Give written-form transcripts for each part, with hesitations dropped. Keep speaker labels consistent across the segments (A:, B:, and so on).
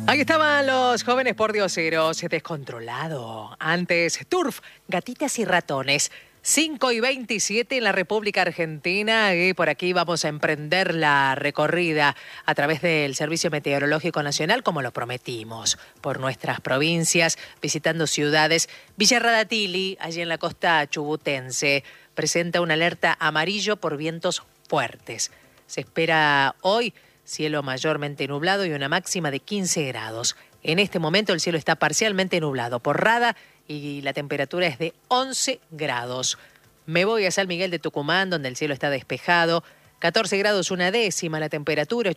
A: Aquí estaban los jóvenes pordioseros, descontrolado. Antes, Turf, gatitas y ratones. 5:27 en la República Argentina y por aquí vamos a emprender la recorrida a través del Servicio Meteorológico Nacional, como lo prometimos, por nuestras provincias, visitando ciudades. Villa Radatili, allí en la costa chubutense, presenta una alerta amarillo por vientos fuertes. Se espera hoy cielo mayormente nublado y una máxima de 15 grados. En este momento el cielo está parcialmente nublado por Rada y la temperatura es de 11 grados. Me voy a San Miguel de Tucumán, donde el cielo está despejado. 14 grados una décima la temperatura,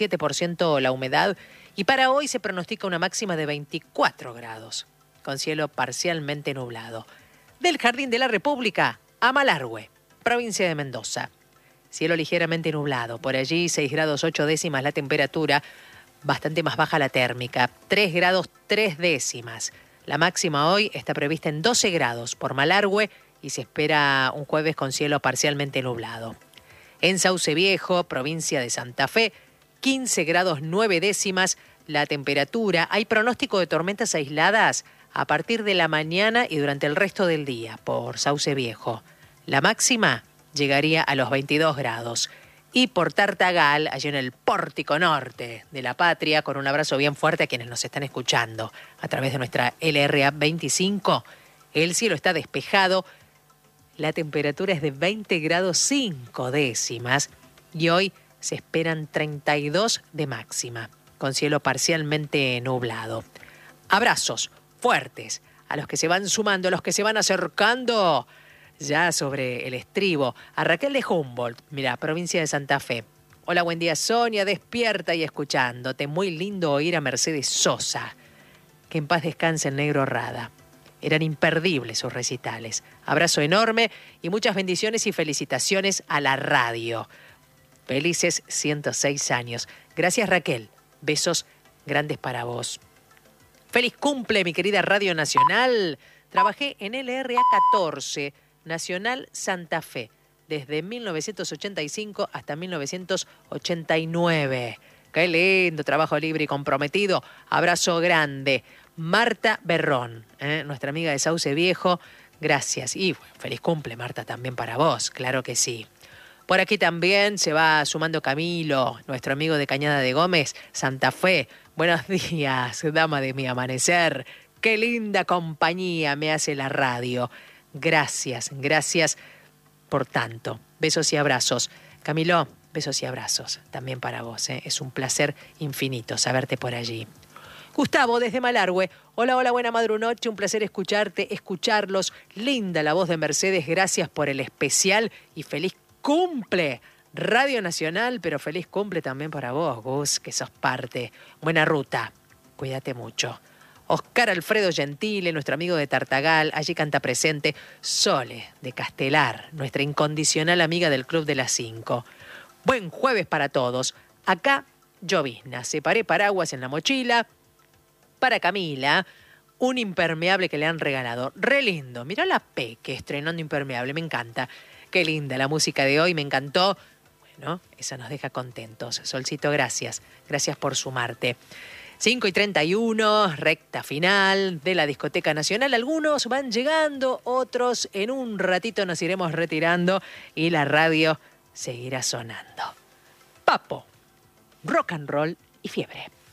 A: 87% la humedad. Y para hoy se pronostica una máxima de 24 grados, con cielo parcialmente nublado. Del Jardín de la República a Malargüe, provincia de Mendoza. Cielo ligeramente nublado, por allí 6 grados 8 décimas la temperatura, bastante más baja la térmica, 3 grados 3 décimas. La máxima hoy está prevista en 12 grados por Malargüe y se espera un jueves con cielo parcialmente nublado. En Sauce Viejo, provincia de Santa Fe, 15 grados 9 décimas la temperatura. Hay pronóstico de tormentas aisladas a partir de la mañana y durante el resto del día por Sauce Viejo. La máxima llegaría a los 22 grados. Y por Tartagal, allí en el Pórtico Norte de la Patria, con un abrazo bien fuerte a quienes nos están escuchando a través de nuestra LRA 25, el cielo está despejado, la temperatura es de 20 grados 5 décimas y hoy se esperan 32 de máxima, con cielo parcialmente nublado. Abrazos fuertes a los que se van sumando, a los que se van acercando ya sobre el estribo. A Raquel de Humboldt, mira, provincia de Santa Fe. Hola, buen día, Sonia, despierta y escuchándote. Muy lindo oír a Mercedes Sosa. Que en paz descanse el negro Rada. Eran imperdibles sus recitales. Abrazo enorme y muchas bendiciones y felicitaciones a la radio. Felices 106 años. Gracias, Raquel. Besos grandes para vos. Feliz cumple, mi querida Radio Nacional. Trabajé en LRA 14, Nacional Santa Fe, desde 1985 hasta 1989. Qué lindo, trabajo libre y comprometido. Abrazo grande. Marta Berrón, nuestra amiga de Sauce Viejo, gracias. Y bueno, feliz cumple, Marta, también para vos, claro que sí. Por aquí también se va sumando Camilo, nuestro amigo de Cañada de Gómez, Santa Fe. Buenos días, dama de mi amanecer. Qué linda compañía me hace la radio. Gracias, gracias por tanto. Besos y abrazos. Camilo, besos y abrazos también para vos. Es un placer infinito saberte por allí. Gustavo, desde Malargüe. Hola, hola, buena madrunoche. Un placer escucharte, escucharlos. Linda la voz de Mercedes. Gracias por el especial y feliz cumple. Radio Nacional, pero feliz cumple también para vos, Gus, que sos parte. Buena ruta. Cuídate mucho. Oscar Alfredo Gentile, nuestro amigo de Tartagal, allí canta presente. Sole, de Castelar, nuestra incondicional amiga del Club de las 5. Buen jueves para todos. Acá, llovizna. Separé paraguas en la mochila. Para Camila, un impermeable que le han regalado. Re lindo. Mirá la Peque estrenando impermeable, me encanta. Qué linda la música de hoy, me encantó. Bueno, eso nos deja contentos. Solcito, gracias. Gracias por sumarte. 5:31, recta final de la Discoteca Nacional. Algunos van llegando, otros en un ratito nos iremos retirando y la radio seguirá sonando. Papo, rock and roll y fiebre.